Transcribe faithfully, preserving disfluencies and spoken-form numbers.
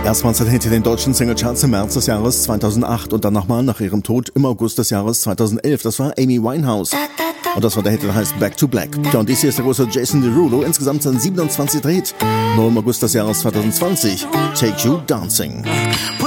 Erstmals ein Hit in den deutschen Singlecharts im März des Jahres zweitausendacht und dann nochmal nach ihrem Tod im August des Jahres zweitausendelf. Das war Amy Winehouse. Und das war der Hit, der heißt Back to Black. Ja, und dies hier ist der große Jason Derulo. Insgesamt sind siebenundzwanzig Hit. Nur im August des Jahres zweitausendzwanzig. Take You Dancing.